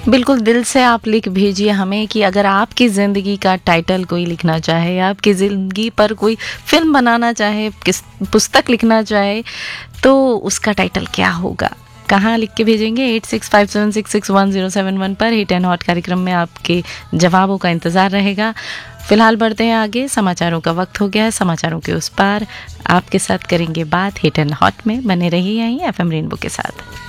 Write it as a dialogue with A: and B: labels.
A: बिल्कुल दिल से आप लिख भेजिए हमें कि अगर आपकी ज़िंदगी का टाइटल कोई लिखना चाहे, आपकी ज़िंदगी पर कोई फ़िल्म बनाना चाहे, किस पुस्तक लिखना चाहे, तो उसका टाइटल क्या होगा? कहाँ लिख के भेजेंगे? 8657661071 पर हिट एंड हॉट कार्यक्रम में आपके जवाबों का इंतज़ार रहेगा। फिलहाल बढ़ते हैं आगे, समाचारों का वक्त हो गया है। समाचारों के उस पार आपके साथ करेंगे बात हिट एंड हॉट में। बने रहिए यहीं FM रेनबो के साथ।